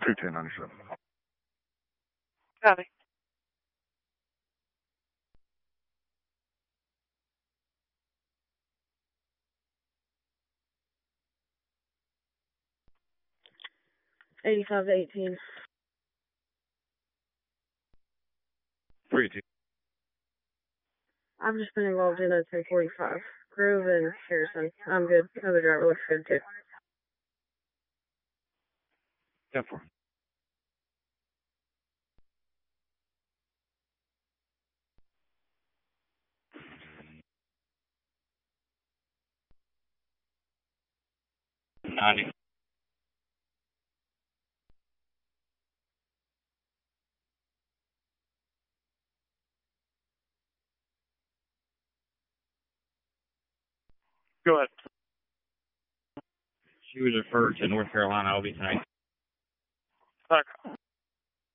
210 on yourself. Copy. $85 to $18. 3-2. I've just been involved in a 1045. Grove and Harrison. I'm good. Other driver looks good too. 10-4. $90. Go ahead. She was referred to North Carolina OB tonight. Okay.